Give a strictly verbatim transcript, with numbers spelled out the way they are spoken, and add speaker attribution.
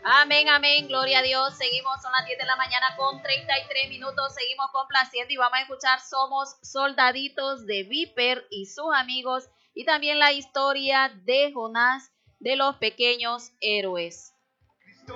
Speaker 1: Amén, amén, gloria a Dios. Seguimos, son las diez de la mañana con treinta y tres minutos. Seguimos complaciendo y vamos a escuchar Somos Soldaditos de Viper y sus amigos y también la historia de Jonás de los pequeños héroes.